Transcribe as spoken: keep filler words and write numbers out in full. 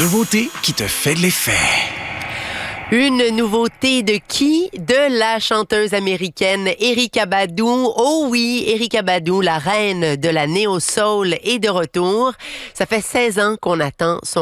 nouveauté qui te fait de l'effet. Une nouveauté de qui? De la chanteuse américaine Erykah Badu. Oh oui, Erykah Badu, la reine de la néo-soul, est de retour. Ça fait seize ans qu'on attend son